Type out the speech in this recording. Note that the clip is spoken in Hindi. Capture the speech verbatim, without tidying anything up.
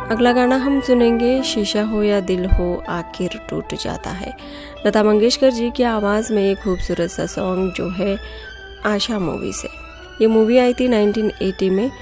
अगला गाना हम सुनेंगे शीशा हो या दिल हो आखिर टूट जाता है। लता मंगेशकर जी की आवाज़ में एक खूबसूरत सा सॉन्ग जो है आशा मूवी से। ये मूवी आई थी नाइनटीन एटी में।